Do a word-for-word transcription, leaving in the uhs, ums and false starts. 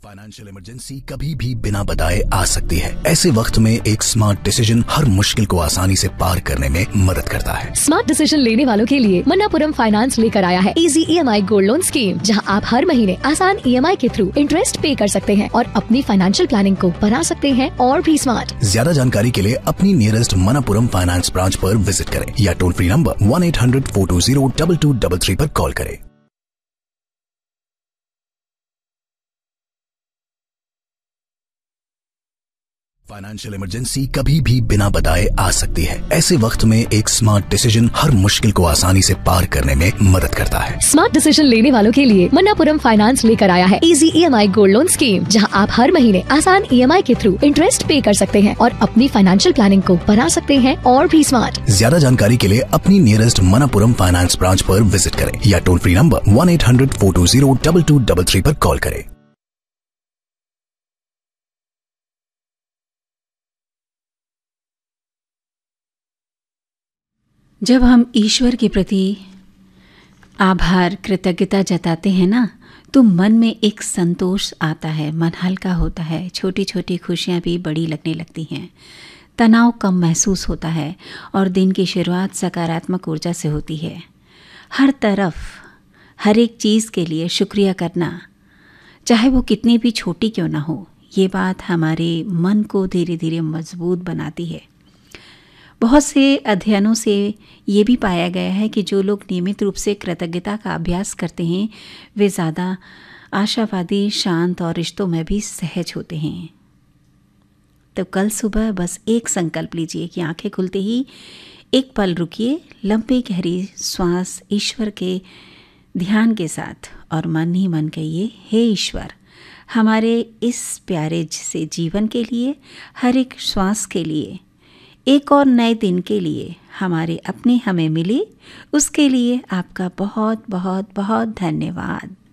Financial emergency कभी भी बिना बताए आ सकती है। ऐसे वक्त में एक स्मार्ट डिसीजन हर मुश्किल को आसानी से पार करने में मदद करता है। स्मार्ट डिसीजन लेने वालों के लिए मन्नापुरम फाइनेंस लेकर आया है easy EMI gold loan scheme, जहां आप हर महीने आसान ईएमआई के थ्रू इंटरेस्ट पे कर सकते हैं और अपनी फाइनेंशियल प्लानिंग को बना सकते हैं और भी स्मार्ट। ज्यादा जानकारी के लिए अपनी नियरेस्ट मन्नापुरम फाइनेंस ब्रांच पर विजिट करें या toll free number one eight hundred four to zero double two double three पर कॉल करें। फाइनेंशियल इमरजेंसी कभी भी बिना बताए आ सकती है। ऐसे वक्त में एक स्मार्ट डिसीजन हर मुश्किल को आसानी से पार करने में मदद करता है। स्मार्ट डिसीजन लेने वालों के लिए मन्नापुरम फाइनेंस लेकर आया है easy EMI gold loan scheme, जहां आप हर महीने आसान ईएमआई के थ्रू इंटरेस्ट पे कर सकते हैं और अपनी फाइनेंशियल प्लानिंग को बना सकते हैं और भी स्मार्ट। ज्यादा जानकारी के लिए अपनी नियरेस्ट मन्नापुरम फाइनेंस ब्रांच पर विजिट करें या toll free number one eight hundred four to zero double two double three पर कॉल करें। जब हम ईश्वर के प्रति आभार कृतज्ञता जताते हैं ना, तो मन में एक संतोष आता है, मन हल्का होता है, छोटी छोटी खुशियाँ भी बड़ी लगने लगती हैं, तनाव कम महसूस होता है और दिन की शुरुआत सकारात्मक ऊर्जा से होती है। हर तरफ हर एक चीज़ के लिए शुक्रिया करना, चाहे वो कितनी भी छोटी क्यों ना हो, ये बात हमारे मन को धीरे धीरे मजबूत बनाती है। बहुत से अध्ययनों से ये भी पाया गया है कि जो लोग नियमित रूप से कृतज्ञता का अभ्यास करते हैं, वे ज़्यादा आशावादी, शांत और रिश्तों में भी सहज होते हैं। तो कल सुबह बस एक संकल्प लीजिए कि आंखें खुलते ही एक पल रुकिए, लंबी गहरी श्वास ईश्वर के ध्यान के साथ और मन ही मन कहिए, हे ईश्वर, हमारे इस प्यारे से जीवन के लिए, हर एक श्वास के लिए, एक और नए दिन के लिए, हमारे अपने हमें मिले, उसके लिए आपका बहुत बहुत बहुत धन्यवाद।